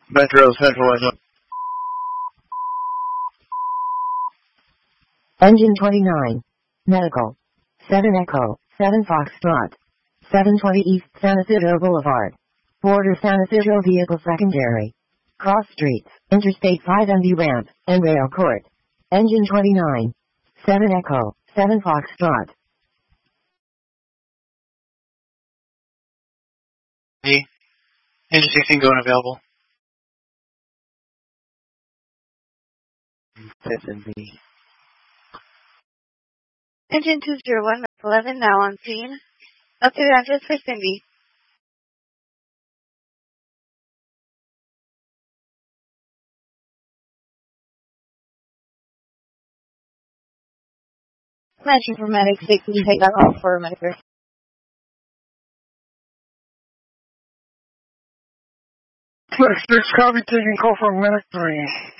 Metro Central Engine. Engine 29. Medical. 7 Echo, 7 Foxtrot. 720 East San Isidro Boulevard. Border San Isidro Vehicle Secondary. Cross Streets, Interstate 5 MD Ramp, and Rail Court. Engine 29. 7 Echo, 7 Foxtrot. Engine 16 going available. 7B. Engine 201, 11 now on scene. Up to the address for Cindy. Matching for medic 6, you take that call for a medic. Flex 6, copy, taking call from medic 3.